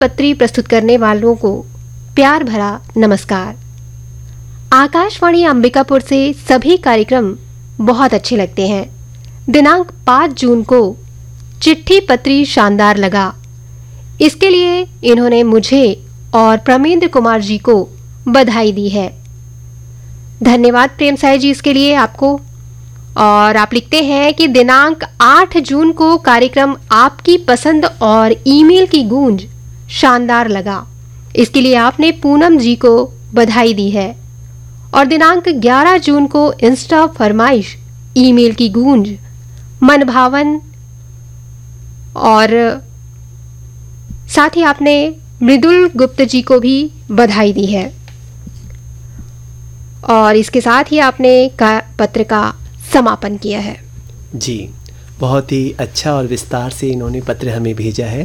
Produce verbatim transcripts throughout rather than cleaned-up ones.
पत्री प्रस्तुत करने वालों को प्यार भरा नमस्कार। आकाशवाणी अंबिकापुर से सभी कार्यक्रम बहुत अच्छे लगते हैं। दिनांक पाँच जून को चिट्ठी पत्री शानदार लगा। इसके लिए इन्होंने मुझे और प्रमेंद्र कुमार जी को बधाई दी है। धन्यवाद प्रेम साय जी इसके लिए आपको। और आप लिखते हैं कि दिनांक आठ जून को कार्यक्रम आपकी पसंद और ईमेल की गूंज शानदार लगा। इसके लिए आपने पूनम जी को बधाई दी है। और दिनांक ग्यारह जून को इंस्टा फरमाइश ईमेल की गूंज मनभावन, और साथ ही आपने मृदुल गुप्त जी को भी बधाई दी है। और इसके साथ ही आपने का पत्र का समापन किया है। जी, बहुत ही अच्छा और विस्तार से इन्होंने पत्र हमें भेजा है।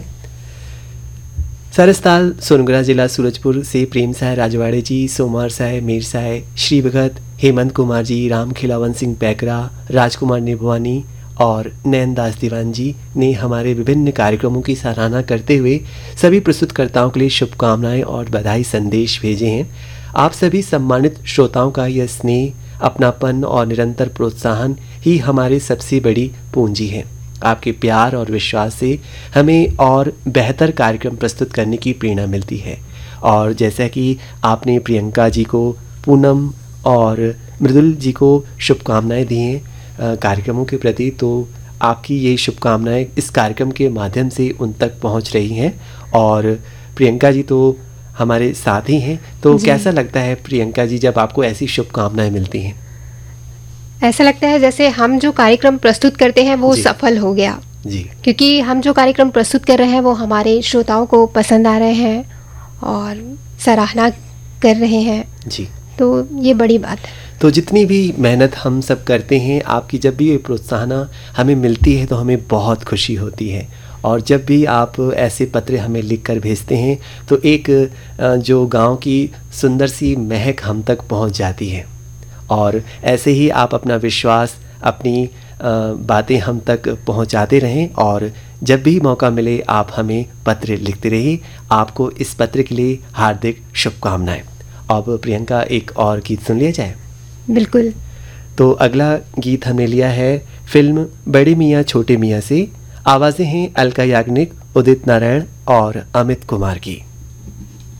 सरसताल सोनगढ़ जिला सूरजपुर से प्रेम साय राजवाड़े जी, सोमार साय, मीर साय, श्री भगत, हेमंत कुमार जी, राम खिलावन सिंह पैकरा, राजकुमार निभवानी और नैन दास दीवान जी ने हमारे विभिन्न कार्यक्रमों की सराहना करते हुए सभी प्रस्तुतकर्ताओं के लिए शुभकामनाएं और बधाई संदेश भेजे हैं। आप सभी सम्मानित श्रोताओं का यह स्नेह, अपनापन और निरंतर प्रोत्साहन ही हमारी सबसे बड़ी पूंजी है। आपके प्यार और विश्वास से हमें और बेहतर कार्यक्रम प्रस्तुत करने की प्रेरणा मिलती है। और जैसा कि आपने प्रियंका जी को, पूनम और मृदुल जी को शुभकामनाएं दी हैं कार्यक्रमों के प्रति, तो आपकी ये शुभकामनाएं इस कार्यक्रम के माध्यम से उन तक पहुंच रही हैं। और प्रियंका जी तो हमारे साथ ही हैं, तो कैसा लगता है प्रियंका जी जब आपको ऐसी शुभकामनाएं मिलती हैं? ऐसा लगता है जैसे हम जो कार्यक्रम प्रस्तुत करते हैं वो सफल हो गया जी, क्योंकि हम जो कार्यक्रम प्रस्तुत कर रहे हैं वो हमारे श्रोताओं को पसंद आ रहे हैं और सराहना कर रहे हैं जी, तो ये बड़ी बात है। तो जितनी भी मेहनत हम सब करते हैं, आपकी जब भी ये प्रोत्साहन हमें मिलती है तो हमें बहुत खुशी होती है। और जब भी आप ऐसे पत्र हमें लिखकर भेजते हैं तो एक जो गांव की सुंदर सी महक हम तक पहुंच जाती है। और ऐसे ही आप अपना विश्वास, अपनी बातें हम तक पहुंचाते रहें और जब भी मौका मिले आप हमें पत्र लिखते रहिए। आपको इस पत्र के लिए हार्दिक शुभकामनाएं। अब प्रियंका एक और गीत सुन लिया जाए? बिल्कुल। तो अगला गीत हमने लिया है फिल्म बड़े मियाँ छोटे मियाँ से। आवाज़ें हैं अलका याग्निक, उदित नारायण और अमित कुमार की।